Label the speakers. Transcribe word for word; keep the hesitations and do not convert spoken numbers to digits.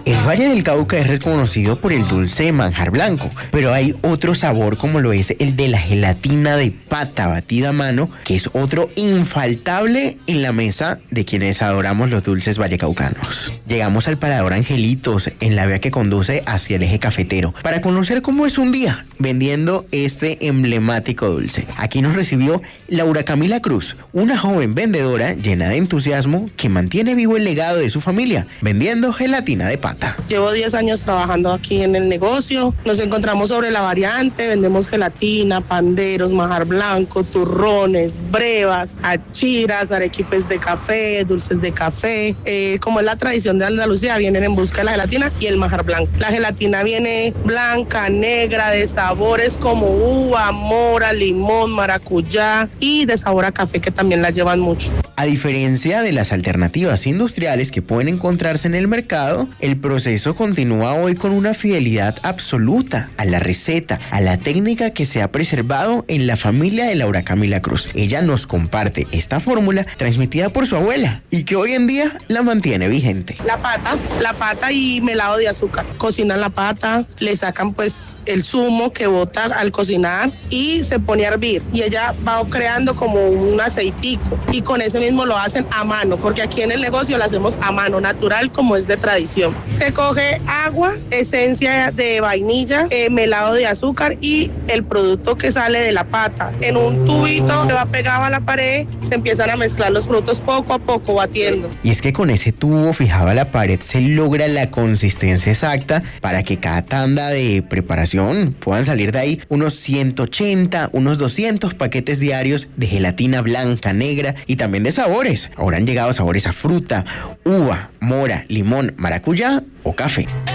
Speaker 1: El Valle del Cauca es reconocido por el dulce de manjar blanco, pero hay otro sabor como lo es el de la gelatina de pata batida a mano, que es otro infaltable en la mesa de quienes adoramos los dulces vallecaucanos. Llegamos al Parador Angelitos, en la vía que conduce hacia el eje cafetero, para conocer cómo es un día vendiendo este emblemático dulce. Aquí nos recibió Laura Camila Cruz, una joven vendedora llena de entusiasmo que mantiene vivo el legado de su familia, vendiendo gelatina de pata.
Speaker 2: Llevo diez años trabajando aquí en el negocio. Nos encontramos sobre la variante, vendemos gelatina, panderos, manjar blanco, turrones, brevas, achiras, arequipes de café, dulces de café. Eh, como es la tradición de Andalucía, vienen en busca de la gelatina y el manjar blanco. La gelatina viene blanca, negra, de sabores como uva, mora, limón, maracuyá y de sabor a café, que también la llevan mucho.
Speaker 1: A diferencia de las alternativas industriales que pueden encontrarse en el mercado, el proceso continúa hoy con una fidelidad absoluta a la receta, a la técnica que se ha preservado en la familia de Laura Camila Cruz. Ella nos comparte esta fórmula transmitida por su abuela y que hoy en día la mantiene vigente.
Speaker 2: La pata, la pata y melado de azúcar. Cocinan la pata, le sacan pues el zumo que bota al cocinar y se pone a hervir. Y ella va creando como un aceitico y con ese mismo lo hacen a mano, porque aquí en el negocio lo hacemos a mano, natural como es de tradición. Se coge agua, esencia de vainilla, eh, melado de azúcar y el producto que sale de la pata. En un tubito que va pegado a la pared, se empiezan a mezclar los productos poco a poco, batiendo.
Speaker 1: Y es que con ese tubo fijado a la pared se logra la consistencia exacta para que cada tanda de preparación puedan salir de ahí unos ciento ochenta, unos doscientos paquetes diarios de gelatina blanca, negra y también de sabores. Ahora han llegado sabores a fruta, uva, mora, limón, maracuyá o café.